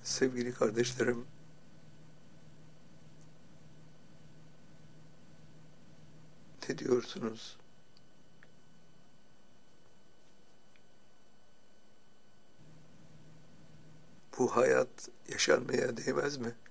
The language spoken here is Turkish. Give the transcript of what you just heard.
Sevgili kardeşlerim, ne diyorsunuz? Bu hayat yaşanmaya değmez mi?